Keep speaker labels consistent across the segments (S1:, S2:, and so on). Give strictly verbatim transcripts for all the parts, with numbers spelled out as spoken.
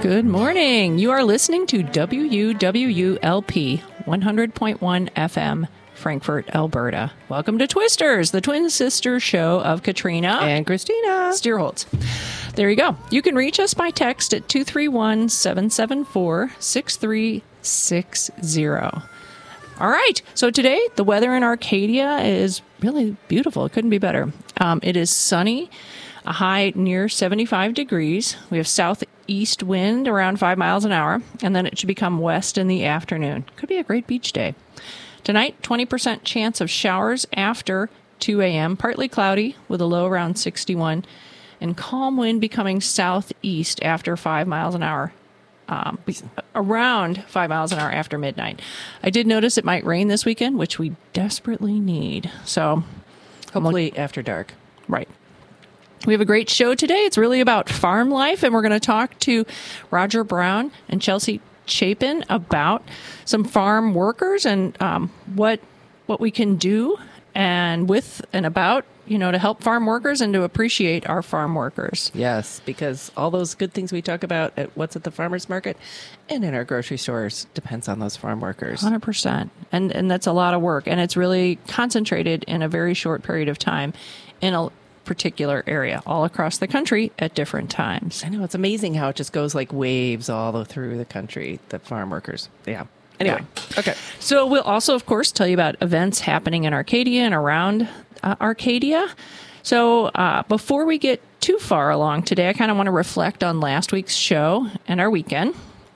S1: Good morning. You are listening to W U W U L P one hundred point one F M, Frankfort, Alberta. Welcome to Twisters, the twin sister show of Katrina
S2: and Christina
S1: Steerholtz. There you go. You can reach us by text at two three one, seven seven four, six three six zero. All right. So today, the weather in Arcadia is really beautiful. It couldn't be better. Um, it is sunny, a high near seventy-five degrees. We have southeast wind around five miles an hour, and then it should become west in the afternoon. Could be a great beach day. Tonight, twenty percent chance of showers after two a.m., partly cloudy with a low around sixty-one, and calm wind becoming southeast after five miles an hour. Um, around five miles an hour after midnight. I did notice it might rain this weekend, which we desperately need. So
S2: hopefully after dark.
S1: Right. We have a great show today. It's really about farm life, and we're going to talk to Roger Brown and Chelsea Chapin about some farm workers and um, what what we can do and with and about, you know, to help farm workers and to appreciate our farm workers.
S2: Yes, because all those good things we talk about at what's at the farmer's market and in our grocery stores depends on those farm workers.
S1: one hundred percent. And and that's a lot of work. And it's really concentrated in a very short period of time in a particular area all across the country at different times.
S2: I know. It's amazing how it just goes like waves all the, through the country, the farm workers. Yeah. Anyway,
S1: yeah.
S2: Okay.
S1: So we'll also, of course, tell you about events happening in Arcadia and around uh, Arcadia. So uh, before we get too far along today, I kind of want to reflect on last week's show and our weekend.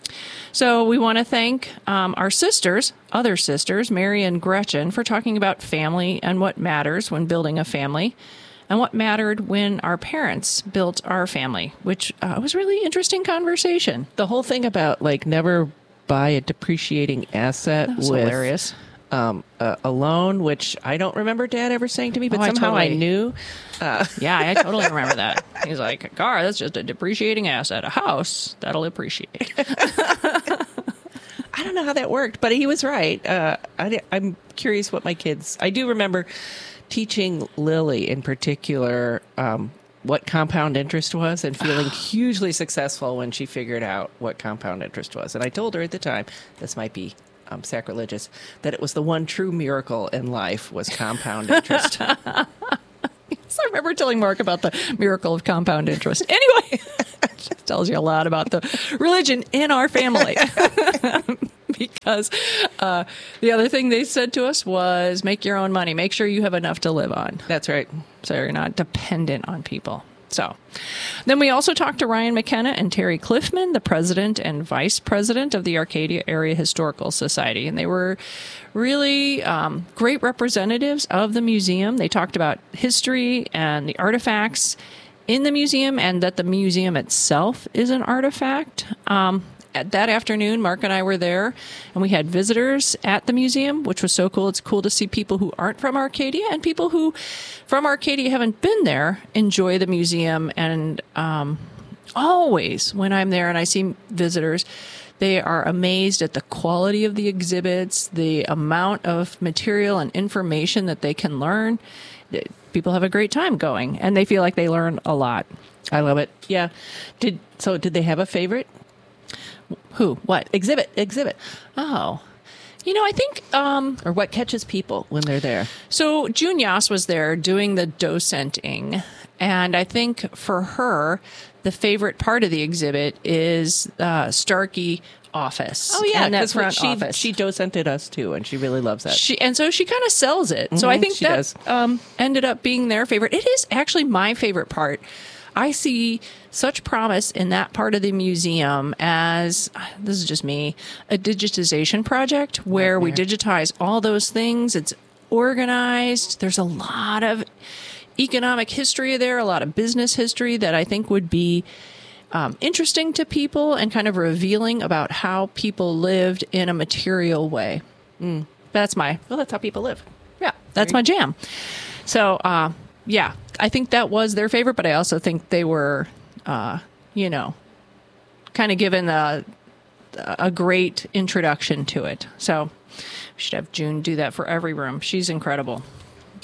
S1: So we want to thank um, our sisters, other sisters, Mary and Gretchen, for talking about family and what matters when building a family and what mattered when our parents built our family, which uh, was really interesting conversation.
S2: The whole thing about like never buy a depreciating asset
S1: That was
S2: with
S1: hilarious.
S2: Um, a, a loan, which I don't remember Dad ever saying to me, but
S1: Oh, I
S2: somehow I,
S1: totally-
S2: knew. Uh,
S1: Yeah, I totally remember that. He's like, a car, that's just a depreciating asset. A house, that'll appreciate.
S2: I don't know how that worked, but he was right. Uh, I, I'm curious what my kids... I do remember teaching Lily in particular um, what compound interest was and feeling hugely successful when she figured out what compound interest was. And I told her at the time, this might be um, sacrilegious, that it was the one true miracle in life was compound interest.
S1: So I remember telling Mark about the miracle of compound interest. Anyway, it tells you a lot about the religion in our family. Because uh, the other thing they said to us was make your own money. Make sure you have enough to live on.
S2: That's right.
S1: So you're not dependent on people. So then we also talked to Ryan McKenna and Terry Cliffman, the president and vice president of the Arcadia Area Historical Society. And they were really um, great representatives of the museum. They talked about history and the artifacts in the museum and that the museum itself is an artifact. Um, That afternoon, Mark and I were there, and we had visitors at the museum, which was so cool. It's cool to see people who aren't from Arcadia and people who from Arcadia haven't been there enjoy the museum. And um, always when I'm there and I see visitors, they are amazed at the quality of the exhibits, the amount of material and information that they can learn. People have a great time going, and they feel like they learn a lot.
S2: I love it. Yeah. Did So did they have a favorite?
S1: Who? What?
S2: Exhibit. Exhibit.
S1: Oh. You know, I think... Um,
S2: Or what catches people when they're there?
S1: so June Yas was there doing the docenting, and I think for her, the favorite part of the exhibit is uh, Starkey office.
S2: Oh, yeah.
S1: and that
S2: Because
S1: front
S2: she,
S1: office.
S2: she docented us, too, and she really loves that.
S1: She, and so she kind of sells it. So I
S2: Mhm,
S1: think
S2: she
S1: that
S2: does.
S1: um, ended up being their favorite. It is actually my favorite part. I see such promise in that part of the museum as, this is just me, a digitization project where we
S2: Nightmare.
S1: digitize all those things. It's organized. There's a lot of economic history there, a lot of business history that I think would be um, interesting to people and kind of revealing about how people lived in a material way. Mm. That's my,
S2: well, that's how people live.
S1: yeah, that's my jam. So, uh, yeah, I think that was their favorite, but I also think they were, uh, you know, kind of given a, a great introduction to it. So we should have June do that for every room. She's incredible.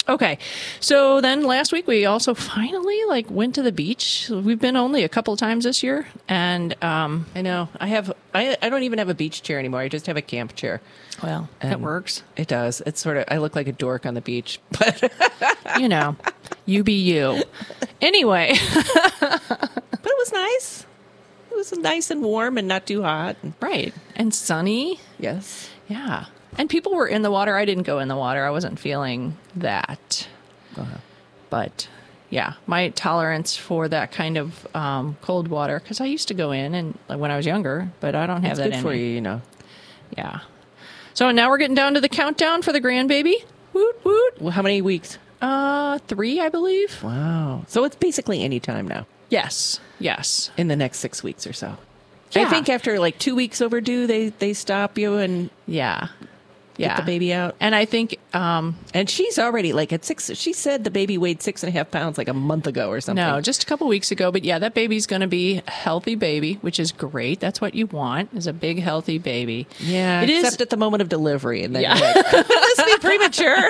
S1: Okay. So then last week we also finally like went to the beach. We've been only a couple times this year. And um,
S2: I know. I have. I, I don't even have a beach chair anymore. I just have a camp chair.
S1: well,
S2: And
S1: that works.
S2: It does. It's sort of. I look like a dork on the beach, but
S1: You know, you be you. Anyway.
S2: but it was nice. It was nice and warm and not too hot.
S1: Right. And sunny.
S2: Yes.
S1: Yeah. And people were in the water. I didn't go in the water. I wasn't feeling that.
S2: Uh-huh.
S1: But yeah, my tolerance for that kind of um, cold water, because I used to go in and like, when I was younger, but I don't have
S2: It's
S1: that
S2: good
S1: in
S2: for
S1: me.
S2: you, you know.
S1: Yeah. So now we're getting down to the countdown for the grandbaby. Woot woot.
S2: Well, how many weeks?
S1: Uh, three, I believe.
S2: Wow. So it's basically any time now
S1: Yes. Yes.
S2: in the next six weeks or so.
S1: Yeah.
S2: I think after like two weeks overdue, they they stop you and
S1: Yeah.
S2: get
S1: Yeah.
S2: the baby out.
S1: And I think, um,
S2: And she's already like at six. She said the baby weighed six and a half pounds like a month ago or something.
S1: no, just a couple weeks ago. But yeah, that baby's going to be a healthy baby, which is great. That's what you want, is a big, healthy baby.
S2: Yeah,
S1: It is-
S2: except at the moment of delivery, and then
S1: Yeah.
S2: you're like, this be premature.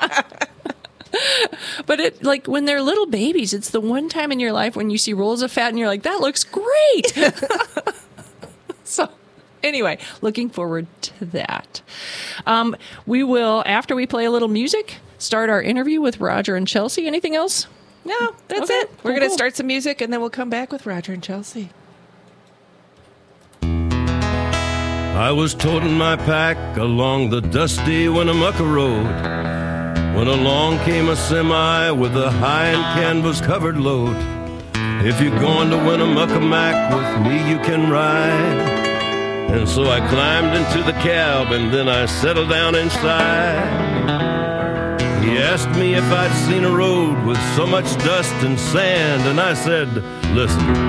S1: But it, like when they're little babies, it's the one time in your life when you see rolls of fat and you're like, that looks great. So anyway, looking forward to that. Um, we will, after we play a little music, start our interview with Roger and Chelsea. Anything else?
S2: No, that's
S1: Okay,
S2: it. We're
S1: cool,
S2: going to
S1: cool.
S2: start some music, and then we'll come back with Roger and Chelsea.
S3: I was toting my pack along the dusty Winnemucca Road when along came a semi with a high and canvas-covered load. If you're going to Winnemucca Mac with me, you can ride. And so I climbed into the cab and then I settled down inside. He asked me if I'd seen a road with so much dust and sand, and I said, listen,